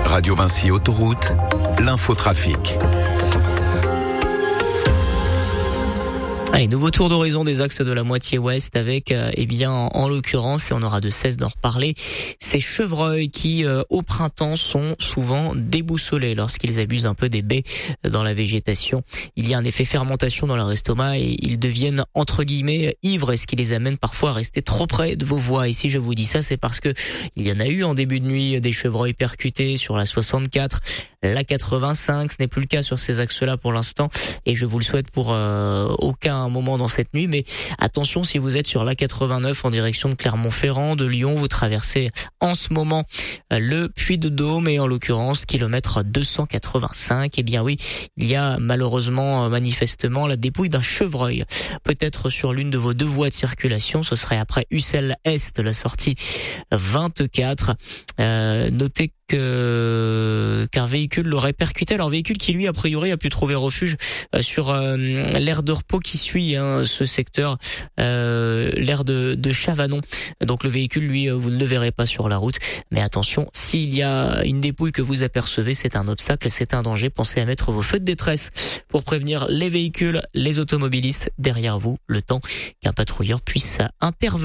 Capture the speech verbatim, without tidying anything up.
Radio Vinci Autoroute, l'infotrafic. Allez, nouveau tour d'horizon des axes de la moitié ouest avec, euh, eh bien, en, en l'occurrence, et on aura de cesse d'en reparler, ces chevreuils qui, euh, au printemps, sont souvent déboussolés lorsqu'ils abusent un peu des baies dans la végétation. Il y a un effet fermentation dans leur estomac et ils deviennent, entre guillemets, ivres, et ce qui les amène parfois à rester trop près de vos voies. Et si je vous dis ça, c'est parce que il y en a eu en début de nuit des chevreuils percutés sur la soixante-quatre, la quatre-vingt-cinq. Ce n'est plus le cas sur ces axes-là pour l'instant, et je vous le souhaite pour euh, aucun un moment dans cette nuit, mais attention, si vous êtes sur l'A quatre-vingt-neuf en direction de Clermont-Ferrand, de Lyon, vous traversez en ce moment le Puy-de-Dôme et en l'occurrence kilomètre deux cent quatre-vingt-cinq, eh bien oui, il y a malheureusement manifestement la dépouille d'un chevreuil, peut-être sur l'une de vos deux voies de circulation. Ce serait après Ussel Est, la sortie vingt-quatre. Euh, notez que qu'un véhicule l'aurait percuté. Alors véhicule qui lui a priori a pu trouver refuge euh, sur euh, l'aire de repos qui suit hein, ce secteur, euh, l'aire de, de Chavanon. Donc le véhicule lui vous ne le verrez pas sur la route, mais attention, s'il y a une dépouille que vous apercevez, c'est un obstacle, c'est un danger. Pensez à mettre vos feux de détresse pour prévenir les véhicules, les automobilistes derrière vous, le temps qu'un patrouilleur puisse intervenir.